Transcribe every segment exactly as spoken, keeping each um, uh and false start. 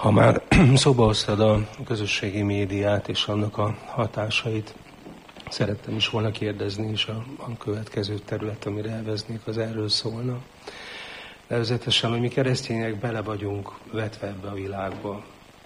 Ha már szóba hoztad a közösségi médiát és annak a hatásait, szerettem is volna kérdezni, és a, a következő terület, amire elveznék, az erről szólna. Nevezetesen, hogy mi keresztények bele vagyunk vetve ebbe a világba.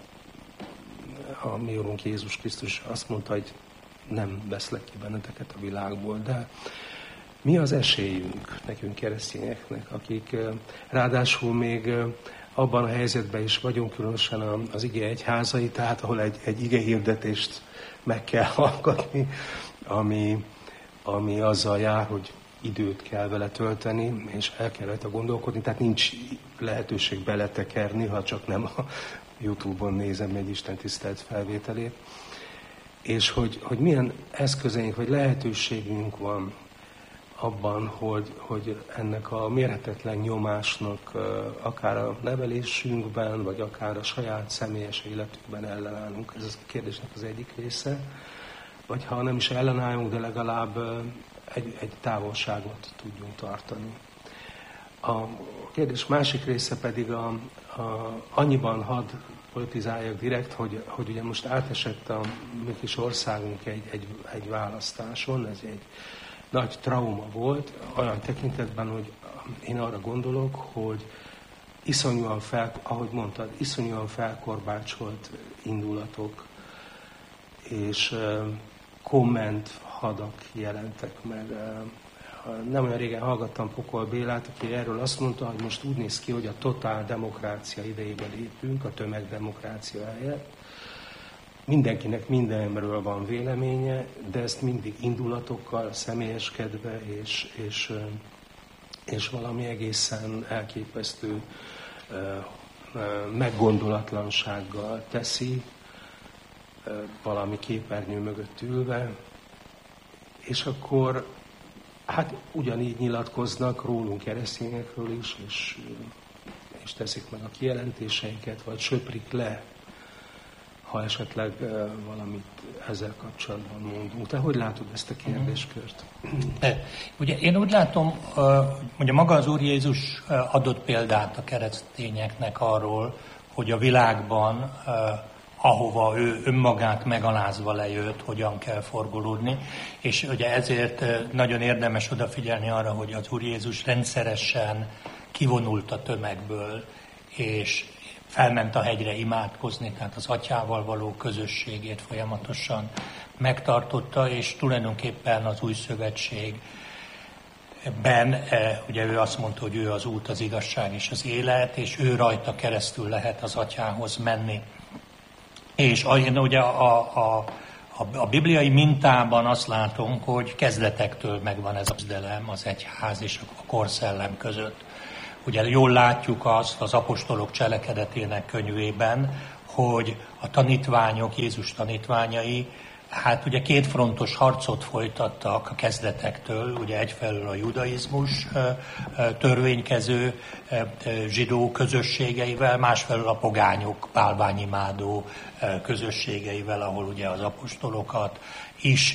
A mi Urunk Jézus Krisztus azt mondta, hogy nem veszlek ki benneteket a világból, de mi az esélyünk nekünk keresztényeknek, akik ráadásul még abban a helyzetben is vagyunk, különösen az ige egyházai, tehát ahol egy, egy ige hirdetést meg kell hallgatni, ami, ami azzal jár, hogy időt kell vele tölteni, és el kell rajta gondolkodni, tehát nincs lehetőség beletekerni, ha csak nem a YouTube-on nézem egy Isten tisztelt felvételét. És hogy, hogy milyen eszközeink, vagy lehetőségünk van abban, hogy, hogy ennek a mérhetetlen nyomásnak akár a nevelésünkben, vagy akár a saját személyes életünkben ellenállunk. Ez a kérdésnek az egyik része. Vagy ha nem is ellenállunk, de legalább egy, egy távolságot tudjunk tartani. A kérdés másik része pedig a, a, annyiban hadd politizáljak direkt, hogy, hogy ugye most átesett a mi kis országunk egy, egy, egy választáson, ez egy nagy trauma volt, olyan tekintetben, hogy én arra gondolok, hogy iszonyúan fel, ahogy mondtad, iszonyúan felkorbácsolt indulatok és uh, komment hadak jelentek meg. Uh, nem olyan régen hallgattam Pokol Bélát, aki erről azt mondta, hogy most úgy néz ki, hogy a totál demokrácia idejébe lépünk, a tömegdemokrácia helyett. Mindenkinek mindenről van véleménye, de ezt mindig indulatokkal, személyeskedve és, és, és valami egészen elképesztő meggondolatlansággal teszi, valami képernyő mögött ülve, és akkor hát ugyanígy nyilatkoznak rólunk keresztényekről is, és, és teszik meg a kijelentéseiket, vagy söprik le, ha esetleg uh, valamit ezzel kapcsolatban mondunk. Te hogy látod ezt a kérdéskört? De, ugye én úgy látom, uh, hogy a maga az Úr Jézus uh, adott példát a keresztényeknek arról, hogy a világban, uh, ahova ő önmagát megalázva lejött, hogyan kell forgolódni, és ugye ezért uh, nagyon érdemes odafigyelni arra, hogy az Úr Jézus rendszeresen kivonult a tömegből, és felment a hegyre imádkozni, tehát az atyával való közösségét folyamatosan megtartotta, és tulajdonképpen az új szövetségben, ugye ő azt mondta, hogy ő az út, az igazság és az élet, és ő rajta keresztül lehet az atyához menni. És én ugye a, a, a, a bibliai mintában azt látom, hogy kezdetektől megvan ez a küzdelem az egyház és a korszellem között. Ugye jól látjuk azt az apostolok cselekedetének könyvében, hogy a tanítványok, Jézus tanítványai, hát ugye kétfrontos harcot folytattak a kezdetektől, ugye egyfelől a judaizmus törvénykező zsidó közösségeivel, másfelől a pogányok, bálványimádó közösségeivel, ahol ugye az apostolokat is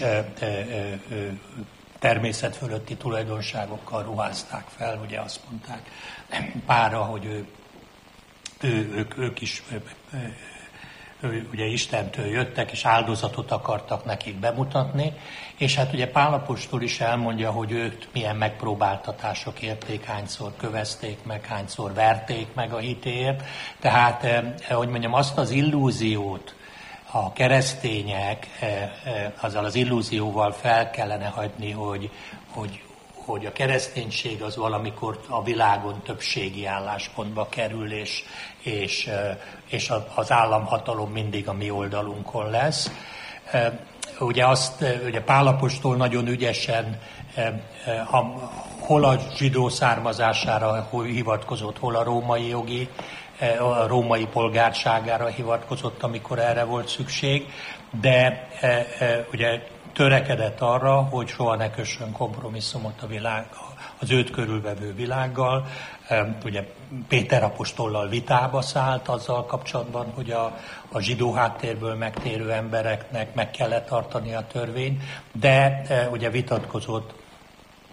természet fölötti tulajdonságokkal ruházták fel, ugye azt mondták Pálra, hogy ő, ő, ők, ők is ő, ő, ugye Istentől jöttek, és áldozatot akartak nekik bemutatni, és hát ugye Pál apostol is elmondja, hogy őt milyen megpróbáltatások érték, hányszor kövezték meg, hányszor verték meg a hitéért, tehát, hogy mondjam, azt az illúziót, a keresztények azzal az illúzióval fel kellene hagyni, hogy, hogy, hogy a kereszténység az valamikor a világon többségi álláspontba kerül, és, és, és az államhatalom mindig a mi oldalunkon lesz. Ugye azt, ugye Pál apostol nagyon ügyesen a, hol a zsidó származására hivatkozott, hol a római jogi, a római polgárságára hivatkozott, amikor erre volt szükség, de e, e, ugye törekedett arra, hogy soha ne kössön kompromisszumot a világ, az őt körülvevő világgal. E, ugye Péter apostollal vitába szállt azzal kapcsolatban, hogy a, a zsidó háttérből megtérő embereknek meg kellett tartani a törvényt, de e, ugye vitatkozott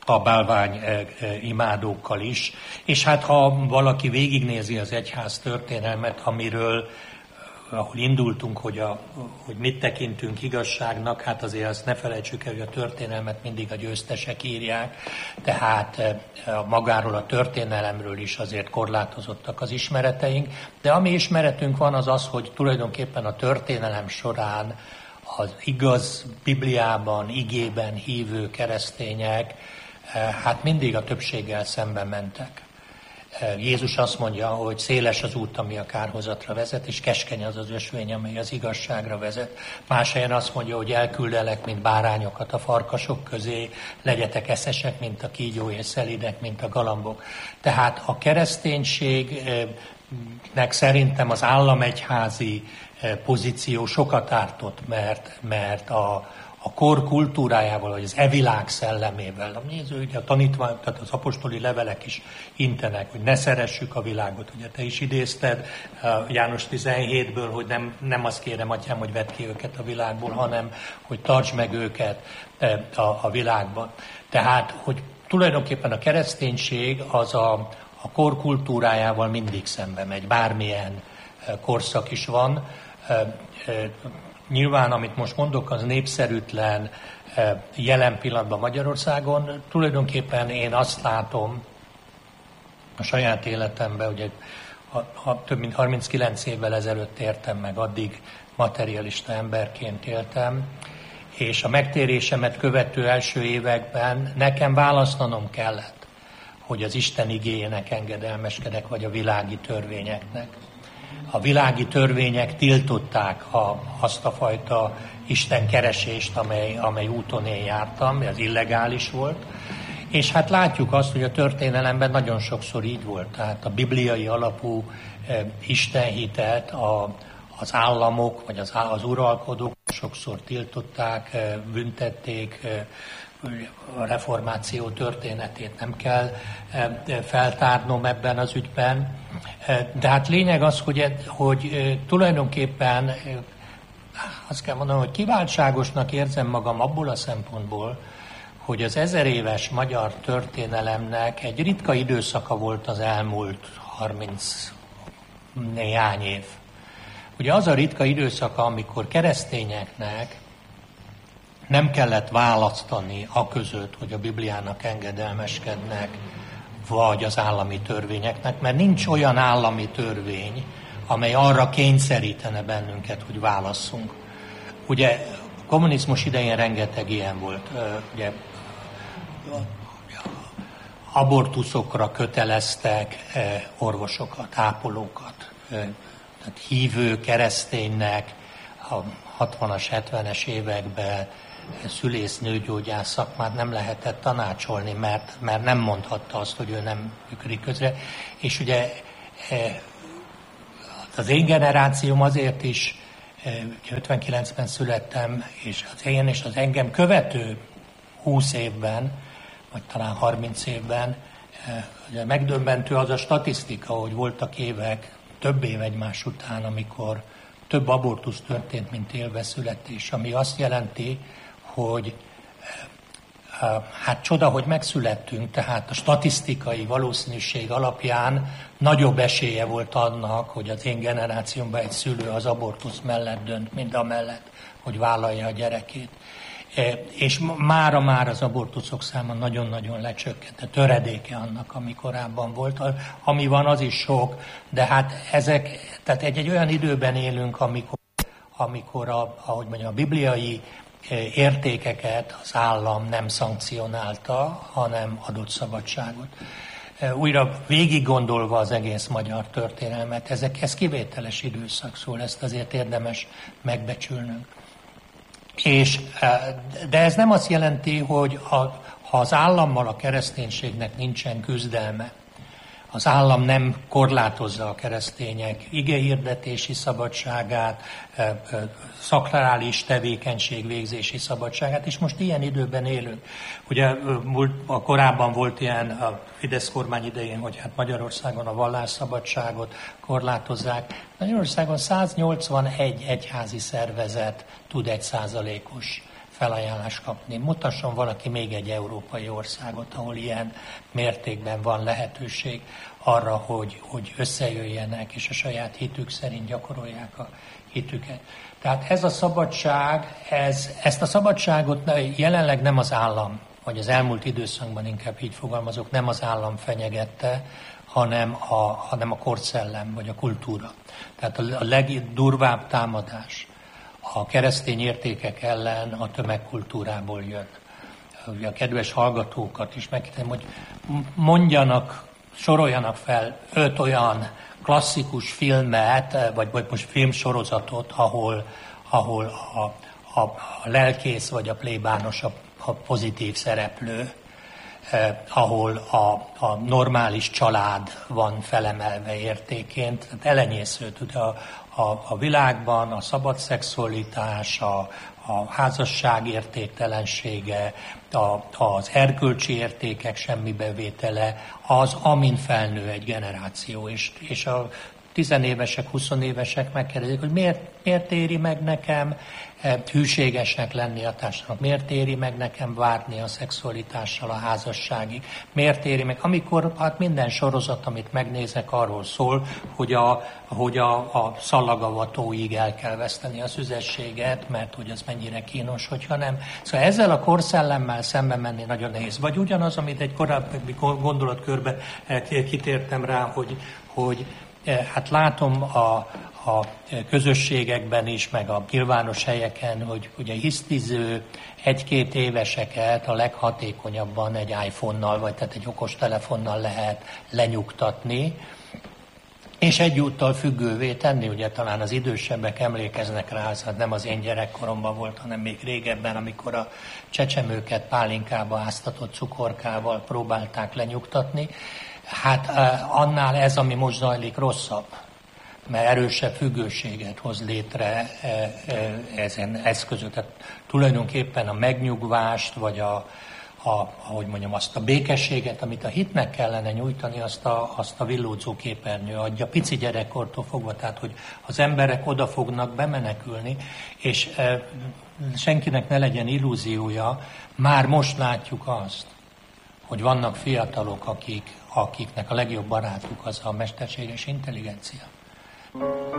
a bálvány imádókkal is. És hát ha valaki végignézi az egyház történelmet, amiről ahol indultunk, hogy, a, hogy mit tekintünk igazságnak, hát azért azt ne felejtsük el, hogy a történelmet mindig a győztesek írják, tehát magáról a történelemről is azért korlátozottak az ismereteink, de ami ismeretünk van az az, hogy tulajdonképpen a történelem során az igaz Bibliában, igében hívő keresztények hát mindig a többséggel szemben mentek. Jézus azt mondja, hogy széles az út, ami a kárhozatra vezet, és keskeny az az ösvény, amely az igazságra vezet. Más helyen azt mondja, hogy elküldelek, mint bárányokat a farkasok közé, legyetek eszesek, mint a kígyó, és szelidek, mint a galambok. Tehát a kereszténységnek szerintem az államegyházi pozíció sokat ártott, mert, mert a a kor kultúrájával, vagy az evilág szellemével. A néző, ugye a tanítvány, tehát az apostoli levelek is intenek, hogy ne szeressük a világot. Ugye te is idézted János tizenhétből, hogy nem, nem azt kérem, atyám, hogy vedd ki őket a világból, hanem hogy tarts meg őket a, a világban. Tehát, hogy tulajdonképpen a kereszténység az a, a kor kultúrájával mindig szembe megy, bármilyen korszak is van. Nyilván, amit most mondok, az népszerűtlen jelen pillanatban Magyarországon. Tulajdonképpen én azt látom a saját életemben, ugye ha, ha több mint harminckilenc évvel ezelőtt értem meg, addig materialista emberként éltem, és a megtérésemet követő első években nekem választanom kellett, hogy az Isten igéjének engedelmeskedek, vagy a világi törvényeknek. A világi törvények tiltották a, azt a fajta Isten keresést, amely, amely úton én jártam, az illegális volt. És hát látjuk azt, hogy a történelemben nagyon sokszor így volt. Tehát a bibliai alapú e, istenhitet a, az államok, vagy az, az uralkodók sokszor tiltották, e, büntették, e, a reformáció történetét nem kell feltárnom ebben az ügyben. De hát lényeg az, hogy, hogy tulajdonképpen azt kell mondanom, hogy kiváltságosnak érzem magam abból a szempontból, hogy az ezer éves magyar történelemnek egy ritka időszaka volt az elmúlt harminc néhány év. Ugye az a ritka időszaka, amikor keresztényeknek nem kellett választani a között, hogy a Bibliának engedelmeskednek, vagy az állami törvényeknek, mert nincs olyan állami törvény, amely arra kényszerítene bennünket, hogy válasszunk. Ugye kommunizmus idején rengeteg ilyen volt. Ugye, abortuszokra köteleztek orvosokat, ápolókat, tehát hívő kereszténynek a hatvanas, hetvenes években szülész, nőgyógyász szakmát nem lehetett tanácsolni, mert, mert nem mondhatta azt, hogy ő nem működik közre. És ugye az én generációm azért is, ötvenkilencben születtem, és az én és az engem követő húsz évben, vagy talán harminc évben, ugye megdöbbentő az a statisztika, hogy voltak évek, több év egymás után, amikor több abortusz történt, mint élve születés, ami azt jelenti, hogy hát csoda, hogy megszülettünk, tehát a statisztikai valószínűség alapján nagyobb esélye volt annak, hogy az én generációmban egy szülő az abortusz mellett dönt, mint amellett, hogy vállalja a gyerekét. És mára már az abortuszok száma nagyon-nagyon lecsökkent, a töredéke annak, ami korábban volt. Ami van, az is sok, de hát ezek, tehát egy, egy olyan időben élünk, amikor, amikor a, ahogy mondjam, a bibliai értékeket az állam nem szankcionálta, hanem adott szabadságot. Újra végig gondolva az egész magyar történelmet, ezek, ez kivételes időszak, szóval ezt azért érdemes megbecsülnünk. És, de ez nem azt jelenti, hogy ha, ha az állammal a kereszténységnek nincsen küzdelme, az állam nem korlátozza a keresztények igehirdetési szabadságát, szakrális tevékenység végzési szabadságát, és most ilyen időben élünk. Ugye a korábban volt ilyen a Fidesz kormány idején, hogy hát Magyarországon a vallásszabadságot korlátozzák. Magyarországon száznyolcvanegy egyházi szervezet tud egy százalékos felajánlást kapni. Mutasson valaki még egy európai országot, ahol ilyen mértékben van lehetőség arra, hogy, hogy összejöjjenek, és a saját hitük szerint gyakorolják a hitüket. Tehát ez a szabadság, ez, ezt a szabadságot jelenleg nem az állam, vagy az elmúlt időszakban inkább így fogalmazok, nem az állam fenyegette, hanem a, hanem a korszellem, vagy a kultúra. Tehát a, a legdurvább támadás a keresztény értékek ellen a tömegkultúrából jön. Ugye a kedves hallgatókat is megkérdezném, hogy mondjanak, soroljanak fel öt olyan klasszikus filmet, vagy, vagy most filmsorozatot, ahol, ahol a, a, a lelkész vagy a plébános a, a pozitív szereplő, eh, ahol a, a normális család van felemelve értéként. Tehát elenyésző tud a, a, a világban a szabad szexualitás, a, a házasság értéktelensége, a, az erkölcsi értékek semmibevétele, az, amin felnő egy generáció. És, és a tizenévesek, huszonévesek megkérdezik, hogy miért, miért éri meg nekem hűségesnek lenni a társadalomnak, miért éri meg nekem várni a szexualitással a házasságig, miért éri meg, amikor hát minden sorozat, amit megnézek, arról szól, hogy a, hogy a, a szallagavatóig el kell veszteni az üzességet, mert hogy az mennyire kínos, hogyha nem. Szóval ezzel a korszellemmel szembe menni nagyon nehéz. Vagy ugyanaz, amit egy korábbi gondolatkörbe kitértem rá, hogy, hogy hát látom a, a közösségekben is, meg a nyilvános helyeken, hogy ugye hisztiző egy-két éveseket a leghatékonyabban egy iPhone-nal, vagy tehát egy okostelefonnal lehet lenyugtatni, és egyúttal függővé tenni. Ugye talán az idősebbek emlékeznek rá, az nem az én gyerekkoromban volt, hanem még régebben, amikor a csecsemőket pálinkába áztatott cukorkával próbálták lenyugtatni. Hát annál ez, ami most zajlik, rosszabb, mert erősebb függőséget hoz létre ezen eszközök. Tehát tulajdonképpen a megnyugvást, vagy a, a, ahogy mondjam, azt a békességet, amit a hitnek kellene nyújtani, azt a, azt a villódzó képernyő adja, pici gyerekkortól fogva, tehát hogy az emberek oda fognak bemenekülni, és e, senkinek ne legyen illúziója, már most látjuk azt, hogy vannak fiatalok, akik, akiknek a legjobb barátuk az a mesterséges intelligencia.